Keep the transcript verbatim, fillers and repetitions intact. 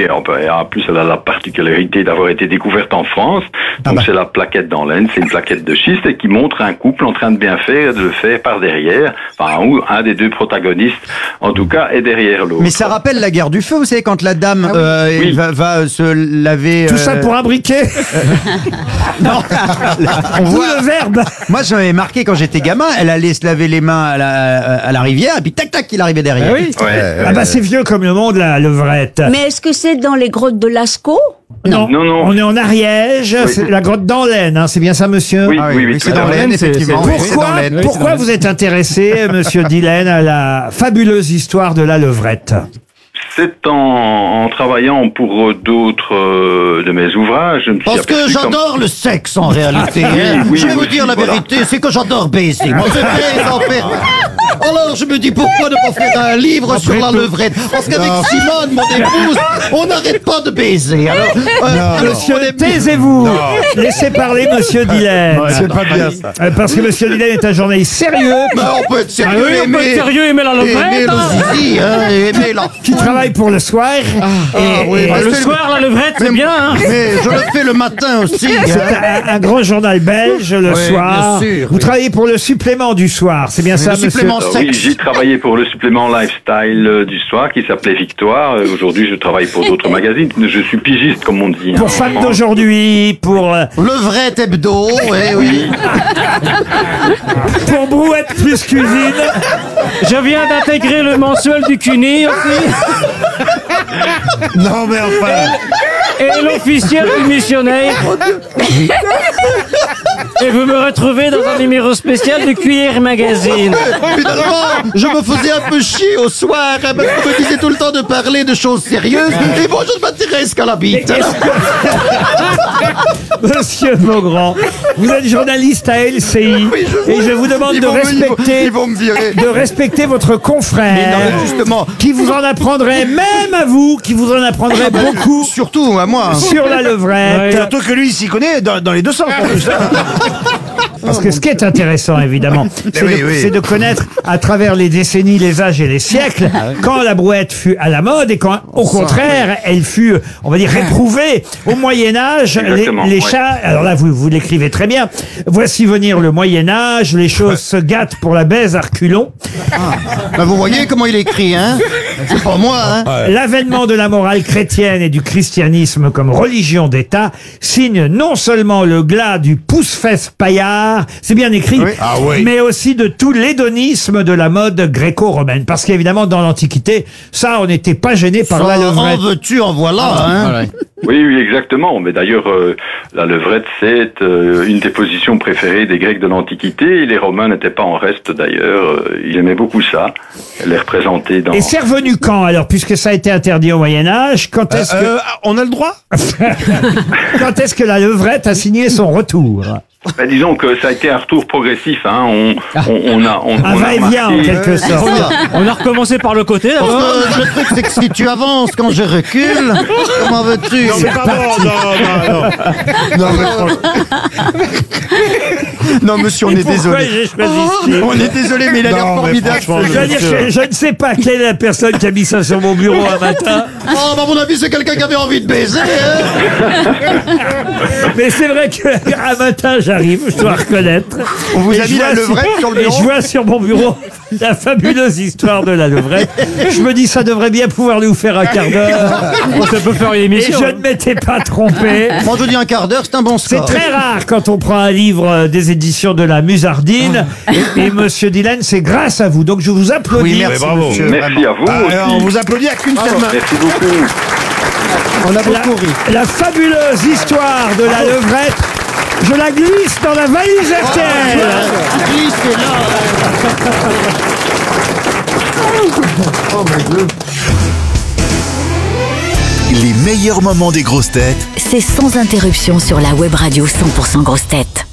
Et en plus, elle a la particularité d'avoir été découverte en France. Donc, ah bah. c'est la plaquette dans l'aine. C'est une plaquette de schiste et qui montre un couple en train de bien faire et de le faire par derrière. Enfin, ou un des deux protagonistes, en tout cas, est derrière l'autre. Mais ça rappelle la guerre du feu, vous savez, quand la dame ah oui. Euh, oui. Va, va se laver... Tout euh... ça pour un briquet. Non. On voit le verbe. Moi, j'avais marqué quand j'étais gamin, elle allait se laver les mains à la, à la rivière, et puis tac tac, il arrivait derrière. Ah oui. Ouais, euh, ah bah c'est vieux comme le monde, la levrette. Mais est-ce que c'est dans les grottes de Lascaux? Non. non, non. On est en Ariège, oui. C'est la grotte dans l'Aisne, hein, c'est bien ça, monsieur? Oui, ah, oui, oui, oui c'est dans l'Aisne, effectivement. Pourquoi, oui, pourquoi vous êtes intéressé, monsieur Dillène, à la fabuleuse histoire de la levrette? C'est en, en travaillant pour d'autres euh, de mes ouvrages. Je me suis Parce que j'adore comme... le sexe en réalité. Hein. Oui, je vais oui, vous dire la voilà. vérité, c'est que j'adore baiser. Moi, je baise en fait. Alors je me dis pourquoi ne pas faire un livre Après sur la levrette? Parce qu'avec Simone, mon épouse, on n'arrête pas de baiser. Alors, euh, non, monsieur, non. taisez-vous. Non. Laissez parler monsieur Dillène. C'est pas bien ça. Euh, parce que monsieur Dillène est un journaliste sérieux. Bah, on peut être sérieux, ah oui, on peut être sérieux, aimer la levrette. Aimer le zizi, hein, aimer la... Qui travaille pour le soir. Ah, et, ah, oui, et, le soir, la levrette, c'est bien. Hein. Mais je le fais le matin aussi. C'est hein. un, un grand journal belge le oui, soir. Bien sûr, Vous oui. travaillez pour le supplément du soir, c'est bien oui, ça, le monsieur? Supplément sexe. Oui, j'ai travaillé pour le supplément lifestyle euh, du soir qui s'appelait Victoire. Euh, aujourd'hui, je travaille pour d'autres magazines. Je suis pigiste, comme on dit. Pour hein, Femme d'aujourd'hui, pour... Euh... Levrette Hebdo, oui, oui. Pour Brouette plus cuisine. Je viens d'intégrer le mensuel du Cuny aussi. Non, mais enfin... Et l'officiel du missionnaire. Et vous me retrouvez dans un numéro spécial de Cuillère Magazine. Finalement, je me faisais un peu chier au soir, hein, parce qu'on me disait tout le temps de parler de choses sérieuses, et moi je ne m'intéresse qu'à la bite. Monsieur Beaugrand, vous êtes journaliste à L C I, oui, je et je vous demande de respecter, ils vont, ils vont me virer. de respecter votre confrère, mais non, mais justement, qui vous en apprendrait, même à vous, qui vous en apprendrait ah, beaucoup, surtout à moi, sur la levrette. Ouais. Surtout que lui, il s'y connaît dans, dans les deux sens. Parce que ce qui est intéressant, évidemment, c'est oui, de, oui. de connaître à travers les décennies, les âges et les siècles, quand la brouette fut à la mode et quand, au contraire, elle fut, on va dire, réprouvée. Au Moyen-Âge, les, les chats, ouais. alors là, vous, vous l'écrivez très bien, voici venir le Moyen-Âge, les choses ouais. se gâtent pour la baise à reculons. Ah. Ben vous voyez comment il écrit, hein? C'est pas moi, hein? Ouais. L'avènement de la morale chrétienne et du christianisme comme religion d'État signe non seulement le glas du pouce-fesse paillard, c'est bien écrit, oui. Ah, oui. mais aussi de tout l'hédonisme de la mode gréco-romaine. Parce qu'évidemment, dans l'Antiquité, ça, on n'était pas gêné par ça, la levrette. En veux-tu, en voilà, ah, hein? Voilà. Oui, oui, exactement. Mais d'ailleurs, euh, la levrette, c'est euh, une des positions préférées des Grecs de l'Antiquité. Les Romains n'étaient pas en reste, d'ailleurs. Euh, ils aimaient beaucoup ça. Elle est représentée dans... Et c'est revenu quand, alors, puisque ça a été interdit au Moyen-Âge? Quand est-ce euh, que... Euh, on a le droit? Quand est-ce que la levrette a signé son retour? Ben, disons que ça a été un retour progressif. Hein. On, on, on a, on, un on va-et-vient, en quelque sorte. On a recommencé par le côté. Parce que le truc, c'est que si tu avances quand je recule, comment veux-tu? Non, mais pardon, non, non, non. Non, mais non, monsieur, on Et est désolé. J'ai choisi on est désolé, mais il a l'air formidable. Je veux dire que je ne sais pas quelle est la personne qui a mis ça sur mon bureau un matin. Oh, bah, à mon avis, c'est quelqu'un qui avait envie de baiser. Hein. Mais c'est vrai qu'un matin, j'arrive, je dois reconnaître. On vous a mis la levrette sur le bureau. Et je vois sur mon bureau la fabuleuse histoire de la levrette. Je me dis, ça devrait bien pouvoir nous faire un quart d'heure. Ça peut faire une émission. Et je ne m'étais pas trompé. Moi, je dis un quart d'heure, c'est un bon score. C'est très rare quand on prend un livre des éditions de la Musardine. Et, et monsieur Dillène, c'est grâce à vous. Donc, je vous applaudis. Oui, merci, bravo. monsieur. Merci à vous. Ah, alors, on vous applaudit à qu'une seule main. Merci beaucoup. On a beaucoup ri. La fabuleuse histoire de la levrette. Je la glisse dans la valise R T L. Oh, glisse là. Oh mon Dieu. Les meilleurs moments des grosses têtes, c'est sans interruption sur la web radio cent pour cent grosses têtes.